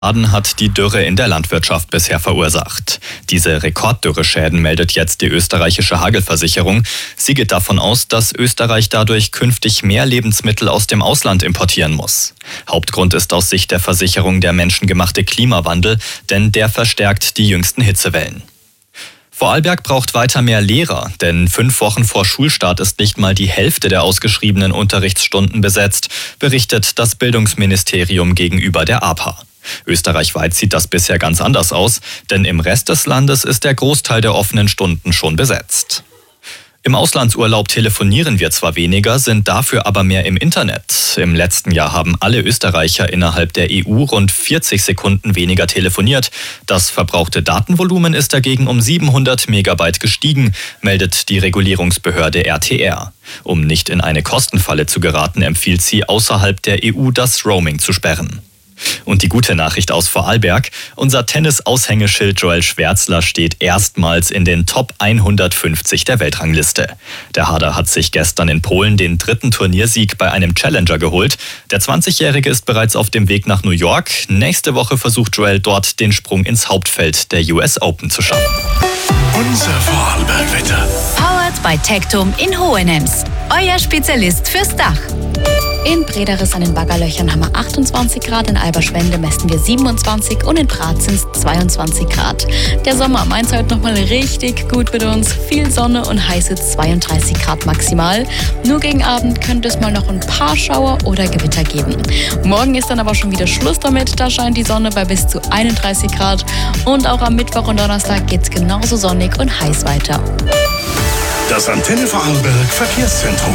Schaden hat die Dürre in der Landwirtschaft bisher verursacht. Diese Rekorddürreschäden meldet jetzt die österreichische Hagelversicherung. Sie geht davon aus, dass Österreich dadurch künftig mehr Lebensmittel aus dem Ausland importieren muss. Hauptgrund ist aus Sicht der Versicherung der menschengemachte Klimawandel, denn der verstärkt die jüngsten Hitzewellen. Vorarlberg braucht weiter mehr Lehrer, denn 5 Wochen vor Schulstart ist nicht mal die Hälfte der ausgeschriebenen Unterrichtsstunden besetzt, berichtet das Bildungsministerium gegenüber der APA. Österreichweit sieht das bisher ganz anders aus, denn im Rest des Landes ist der Großteil der offenen Stunden schon besetzt. Im Auslandsurlaub telefonieren wir zwar weniger, sind dafür aber mehr im Internet. Im letzten Jahr haben alle Österreicher innerhalb der EU rund 40 Sekunden weniger telefoniert. Das verbrauchte Datenvolumen ist dagegen um 700 Megabyte gestiegen, meldet die Regulierungsbehörde RTR. Um nicht in eine Kostenfalle zu geraten, empfiehlt sie, außerhalb der EU das Roaming zu sperren. Und die gute Nachricht aus Vorarlberg: Unser Tennis-Aushängeschild Joel Schwärzler steht erstmals in den Top 150 der Weltrangliste. Der Harder hat sich gestern in Polen den 3. Turniersieg bei einem Challenger geholt. Der 20-Jährige ist bereits auf dem Weg nach New York. Nächste Woche versucht Joel dort den Sprung ins Hauptfeld der US Open zu schaffen. Unser Vorarlberg-Wetter. Powered by Tectum in Hohenems. Euer Spezialist fürs Dach. In Brederis an den Baggerlöchern haben wir 28 Grad, in Alberschwende messen wir 27 und in Prag sind es 22 Grad. Der Sommer meint heute nochmal richtig gut mit uns. Viel Sonne und heiße 32 Grad maximal. Nur gegen Abend könnte es mal noch ein paar Schauer oder Gewitter geben. Morgen ist dann aber schon wieder Schluss damit. Da scheint die Sonne bei bis zu 31 Grad. Und auch am Mittwoch und Donnerstag geht es genauso sonnig und heiß weiter. Das Antenne Vorarlberg Verkehrszentrum.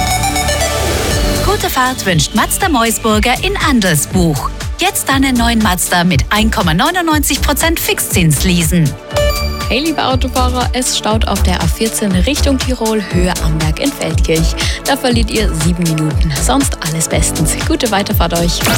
Gute Fahrt wünscht Mazda Meusburger in Andelsbuch. Jetzt einen neuen Mazda mit 1,99% Fixzins leasen. Hey liebe Autofahrer, es staut auf der A14 Richtung Tirol, Höhe Amberg in Feldkirch. Da verliert ihr 7 Minuten. Sonst alles bestens. Gute Weiterfahrt euch.